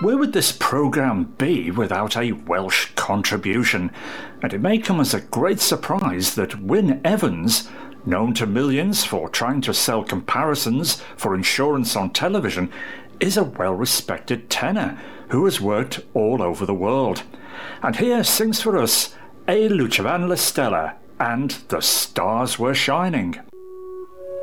where would this programme be without a Welsh contribution? And it may come as a great surprise that Wyn Evans, known to millions for trying to sell comparisons for insurance on television, is a well-respected tenor who has worked all over the world. And here sings for us E Lucevan La Stella and The Stars Were Shining.